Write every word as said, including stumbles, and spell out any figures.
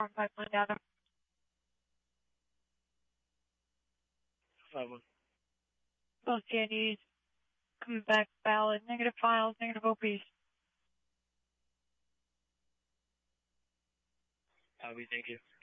Pipeline data. five one. Both C I Ds coming back valid. Negative files, negative O Ps. Copy, thank you.